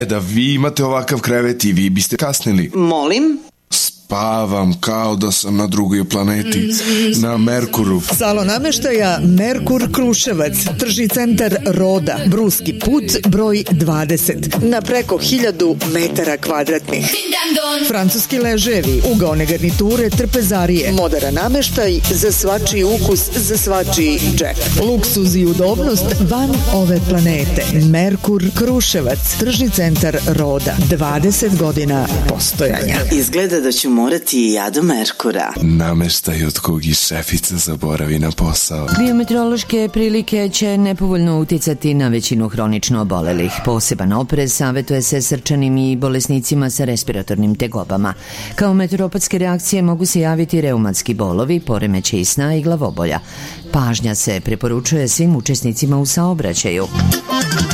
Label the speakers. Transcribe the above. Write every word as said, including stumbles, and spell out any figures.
Speaker 1: Da vi imate ovakav krevet i vi biste kasnili.
Speaker 2: Molim?
Speaker 1: Spavam kao da sam na drugoj planeti, na Merkuru.
Speaker 3: Salon nameštaja Merkur Kruševac, tržni centar Roda, Bruski put, broj dvadeset, na preko hiljadu metara kvadratnih. Francuski leževi, ugaone garniture, trpezarije, moderan nameštaj za svačiji ukus, za svačiji džep. Luksuz i udobnost van ove planete. Merkur Kruševac, tržni centar Roda, dvadeset godina postojanja.
Speaker 2: Izgleda da ću morati i ja do Merkura.
Speaker 1: Nameštaj od kog i šefica zaboravi na posao.
Speaker 4: Biometeorološke prilike će nepovoljno uticati na većinu hronično obolelih. Poseban oprez savjetuje se srčanim i bolesnicima sa respiratornim tegobama. Kao meteoropatske reakcije mogu se javiti reumatski bolovi, poremećaji sna i glavobolja. Pažnja se preporučuje svim učesnicima u saobraćaju.